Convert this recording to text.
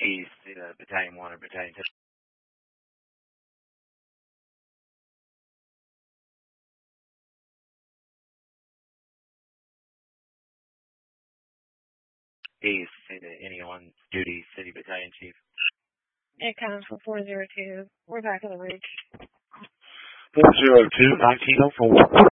East, Battalion 1 or Battalion 2. East, any on duty, City Battalion Chief. It comes from 402. We're back on the ridge. 402, 1904.